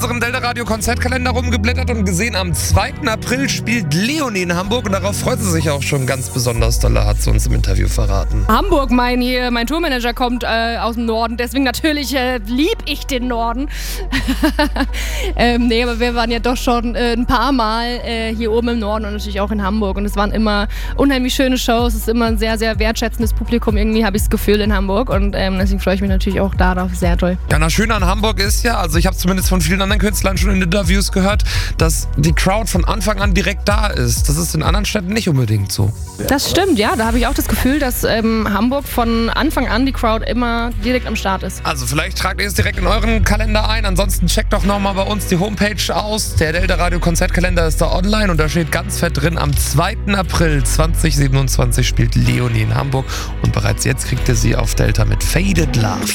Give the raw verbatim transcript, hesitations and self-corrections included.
unserem Delta Radio Konzertkalender rumgeblättert und gesehen, am zweiten April spielt Leonie in Hamburg und darauf freut sie sich auch schon ganz besonders doll, hat sie uns im Interview verraten. Hamburg, mein hier, mein Tourmanager kommt äh, aus dem Norden, deswegen natürlich äh, lieb ich den Norden. ähm, nee, aber wir waren ja doch schon äh, ein paar Mal äh, hier oben im Norden und natürlich auch in Hamburg und es waren immer unheimlich schöne Shows, es ist immer ein sehr, sehr wertschätzendes Publikum, irgendwie habe ich das Gefühl in Hamburg und ähm, deswegen freue ich mich natürlich auch darauf sehr toll. Ja, das Schöne an Hamburg ist ja, also ich habe zumindest von vielen anderen Künstlern schon in Interviews gehört, dass die Crowd von Anfang an direkt da ist. Das ist in anderen Städten nicht unbedingt so. Das stimmt, ja, da habe ich auch das Gefühl, dass ähm, Hamburg von Anfang an die Crowd immer direkt am Start ist. Also vielleicht tragt ihr es direkt in euren Kalender ein, ansonsten checkt doch nochmal bei uns die Homepage aus. Der Delta Radio Konzertkalender ist da online und da steht ganz fett drin, am zweiten April zweitausendsiebenundzwanzig spielt Leonie in Hamburg und bereits jetzt kriegt ihr sie auf Delta mit Faded Love.